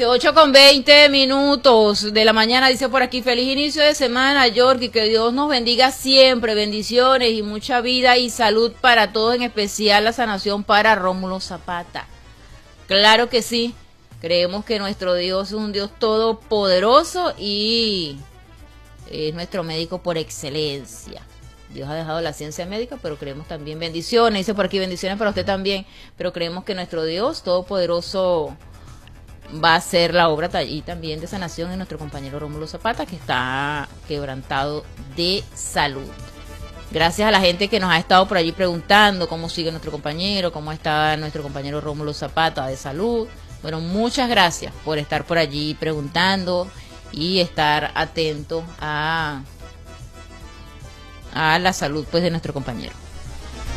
Dice 8:20 de la mañana, dice por aquí, feliz inicio de semana, Yorkie, que Dios nos bendiga siempre, bendiciones y mucha vida y salud para todos, en especial la sanación para Rómulo Zapata. Claro que sí, creemos que nuestro Dios es un Dios todopoderoso y es nuestro médico por excelencia. Dios ha dejado la ciencia médica, pero creemos también bendiciones, dice por aquí, bendiciones para usted también, pero creemos que nuestro Dios todopoderoso va a hacer la obra y también de sanación en nuestro compañero Rómulo Zapata, que está quebrantado de salud. Gracias a la gente que nos ha estado por allí preguntando cómo sigue nuestro compañero, cómo está nuestro compañero Rómulo Zapata de salud. Bueno, muchas gracias por estar por allí preguntando y estar atento a la salud pues de nuestro compañero.